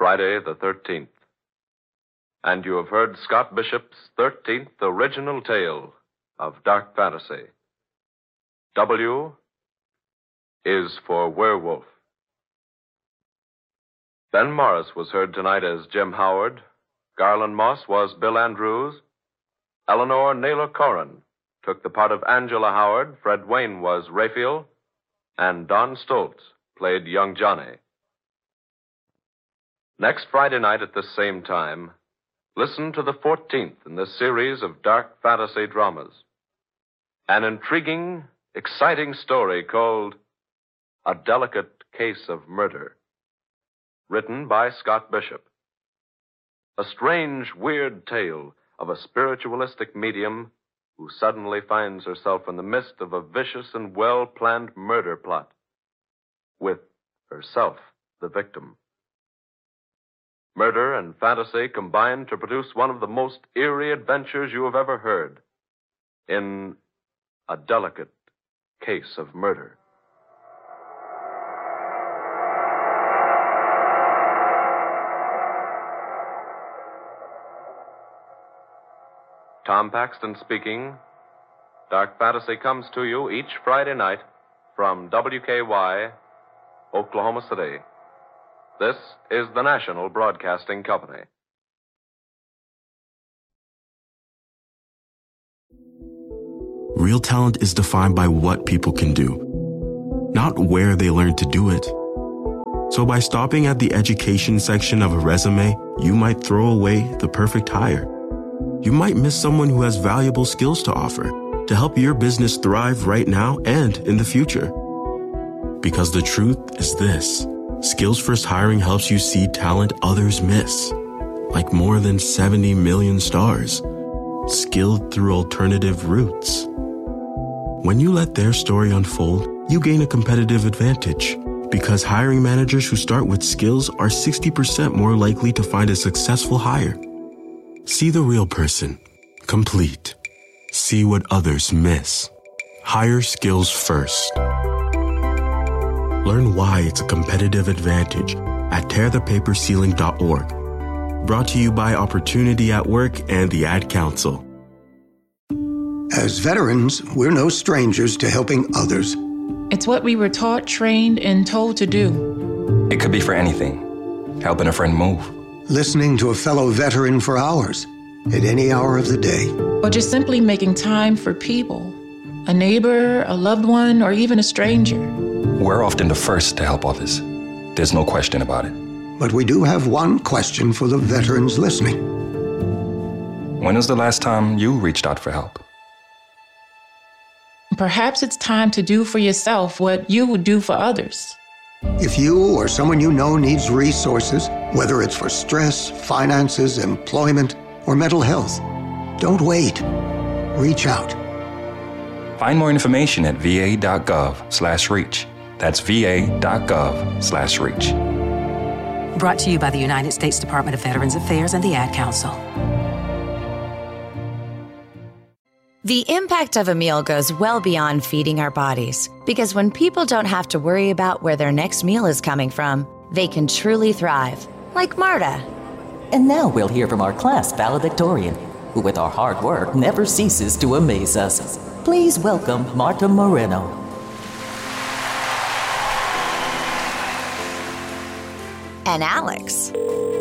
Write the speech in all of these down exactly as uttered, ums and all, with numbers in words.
Friday the thirteenth. And you have heard Scott Bishop's thirteenth original tale of dark fantasy. W is for werewolf. Ben Morris was heard tonight as Jim Howard. Garland Moss was Bill Andrews. Eleanor Naylor Corrin took the part of Angela Howard. Fred Wayne was Raphael. And Don Stoltz played young Johnny. Next Friday night at this same time, listen to the fourteenth in this series of dark fantasy dramas. An intriguing, exciting story called A Delicate Case of Murder. Written by Scott Bishop. A strange, weird tale of a spiritualistic medium who suddenly finds herself in the midst of a vicious and well-planned murder plot, with herself the victim. Murder and fantasy combine to produce one of the most eerie adventures you have ever heard in A Delicate Case of Murder. Tom Paxton speaking. Dark Fantasy comes to you each Friday night from W K Y, Oklahoma City. This is the National Broadcasting Company. Real talent is defined by what people can do, not where they learn to do it. So by stopping at the education section of a resume, you might throw away the perfect hire. You might miss someone who has valuable skills to offer to help your business thrive right now and in the future. Because the truth is this: Skills First Hiring helps you see talent others miss, like more than seventy million stars, skilled through alternative routes. When you let their story unfold, you gain a competitive advantage, because hiring managers who start with skills are sixty percent more likely to find a successful hire. See the real person, complete. See what others miss. Hire skills first. Learn why it's a competitive advantage at tear the paper ceiling dot org. Brought to you by Opportunity at Work and the Ad Council. As veterans, we're no strangers to helping others. It's what we were taught, trained, and told to do. It could be for anything. Helping a friend move. Listening to a fellow veteran for hours, at any hour of the day. Or just simply making time for people. A neighbor, a loved one, or even a stranger. We're often the first to help others. There's no question about it. But we do have one question for the veterans listening. When was the last time you reached out for help? Perhaps it's time to do for yourself what you would do for others. If you or someone you know needs resources, whether it's for stress, finances, employment, or mental health, don't wait. Reach out. Find more information at va.gov slash reach. That's va.gov slash reach. Brought to you by the United States Department of Veterans Affairs and the Ad Council. The impact of a meal goes well beyond feeding our bodies, because when people don't have to worry about where their next meal is coming from, they can truly thrive, like Marta. And now we'll hear from our class valedictorian, who with our hard work never ceases to amaze us. Please welcome Marta Moreno. And Alex.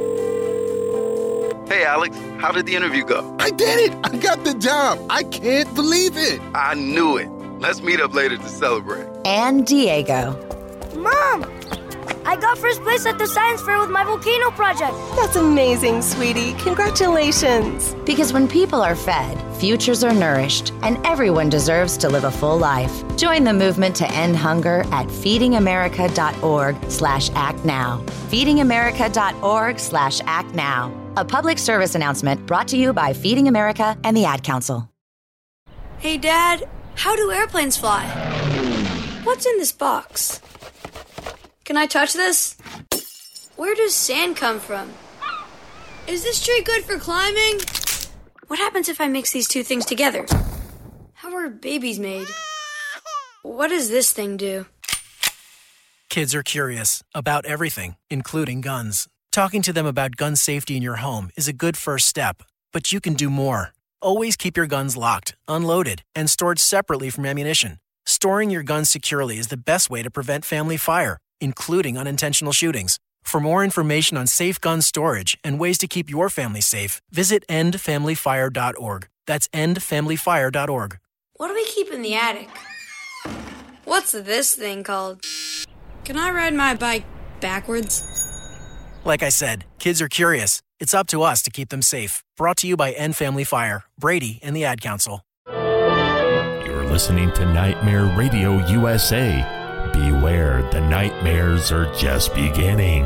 Hey, Alex, how did the interview go? I did it! I got the job! I can't believe it! I knew it. Let's meet up later to celebrate. And Diego. Mom! I got first place at the science fair with my volcano project. That's amazing, sweetie. Congratulations. Because when people are fed, futures are nourished, and everyone deserves to live a full life. Join the movement to end hunger at feedingamerica.org slash act now. feedingamerica.org slash act now. A public service announcement brought to you by Feeding America and the Ad Council. Hey, Dad, how do airplanes fly? What's in this box? Can I touch this? Where does sand come from? Is this tree good for climbing? What happens if I mix these two things together? How are babies made? What does this thing do? Kids are curious about everything, including guns. Talking to them about gun safety in your home is a good first step, but you can do more. Always keep your guns locked, unloaded, and stored separately from ammunition. Storing your guns securely is the best way to prevent family fire, including unintentional shootings. For more information on safe gun storage and ways to keep your family safe, visit end family fire dot org. That's end family fire dot org. What do we keep in the attic? What's this thing called? Can I ride my bike backwards? Like I said, kids are curious. It's up to us to keep them safe. Brought to you by End Family Fire, Brady, and the Ad Council. You're listening to Nightmare Radio U S A. Beware, the nightmares are just beginning.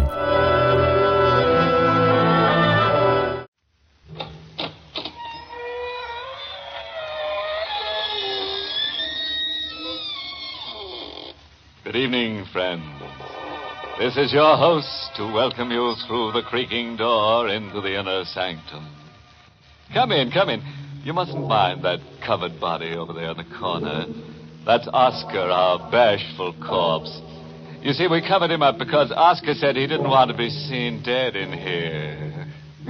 Good evening, friends. This is your host to welcome you through the creaking door into the inner sanctum. Come in, come in. You mustn't mind that covered body over there in the corner. That's Oscar, our bashful corpse. You see, we covered him up because Oscar said he didn't want to be seen dead in here.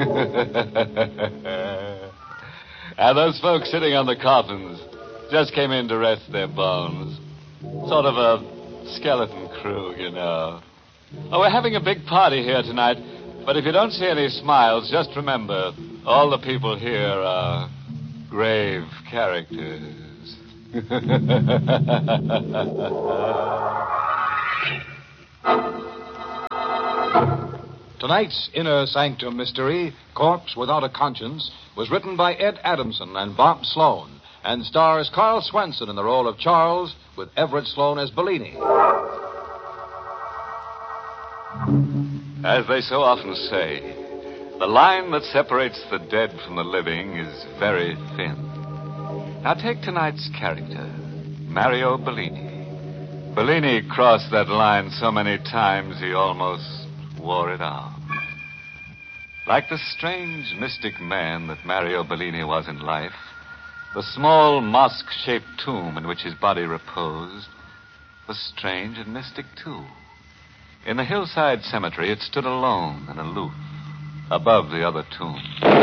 And those folks sitting on the coffins just came in to rest their bones. Sort of a skeleton crew, you know. Oh, we're having a big party here tonight, but if you don't see any smiles, just remember, all the people here are grave characters. Tonight's Inner Sanctum Mystery, Corpse Without a Conscience, was written by Ed Adamson and Bob Sloan, and stars Carl Swenson in the role of Charles, with Everett Sloan as Bellini. As they so often say, the line that separates the dead from the living is very thin. Now take tonight's character, Mario Bellini. Bellini crossed that line so many times he almost wore it out. Like the strange, mystic man that Mario Bellini was in life, the small mosque-shaped tomb in which his body reposed was strange and mystic, too. In the hillside cemetery, it stood alone and aloof, above the other tombs.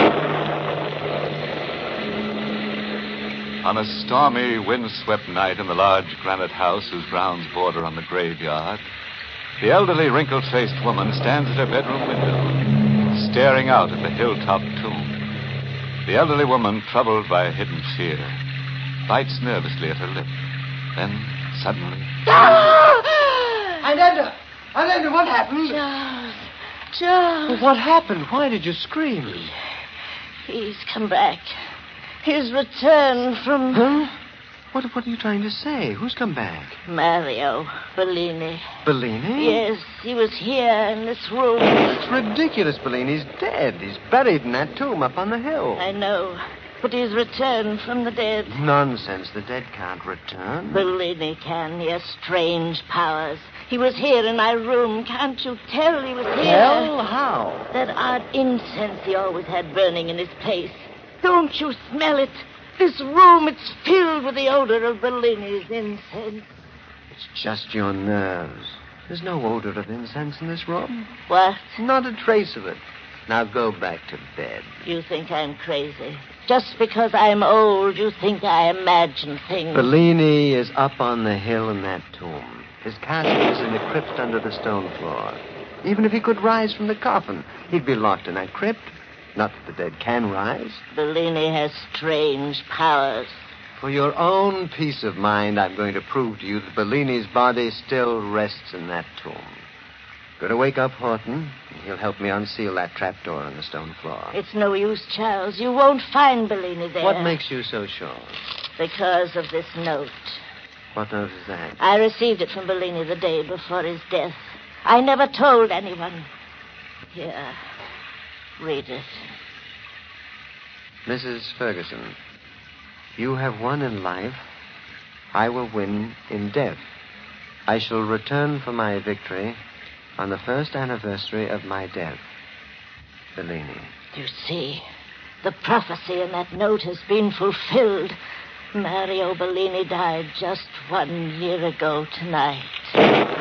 On a stormy, windswept night in the large granite house whose grounds border on the graveyard, the elderly, wrinkled-faced woman stands at her bedroom window, staring out at the hilltop tomb. The elderly woman, troubled by a hidden fear, bites nervously at her lip. Then, suddenly... Ah! Ananda! Ananda, what happened? Charles. Charles. What happened? Why did you scream? He's come back. He's returned from... Huh? What, what are you trying to say? Who's come back? Mario Bellini. Bellini? Yes, he was here in this room. It's ridiculous, Bellini's dead. He's buried in that tomb up on the hill. I know, but he's returned from the dead. Nonsense. The dead can't return. Bellini can. He has strange powers. He was here in my room. Can't you tell he was here? Well, how? That odd incense he always had burning in his place. Don't you smell it? This room, it's filled with the odor of Bellini's incense. It's just your nerves. There's no odor of incense in this room. What? Not a trace of it. Now go back to bed. You think I'm crazy. Just because I'm old, you think I imagine things. Bellini is up on the hill in that tomb. His casket is in the crypt under the stone floor. Even if he could rise from the coffin, he'd be locked in that crypt. Not that the dead can rise. Bellini has strange powers. For your own peace of mind, I'm going to prove to you that Bellini's body still rests in that tomb. Going to wake up Horton, and he'll help me unseal that trapdoor in the stone floor. It's no use, Charles. You won't find Bellini there. What makes you so sure? Because of this note. What note is that? I received it from Bellini the day before his death. I never told anyone. Here, read it. Missus Ferguson, you have won in life. I will win in death. I shall return for my victory on the first anniversary of my death. Bellini. You see, the prophecy in that note has been fulfilled. Mario Bellini died just one year ago tonight.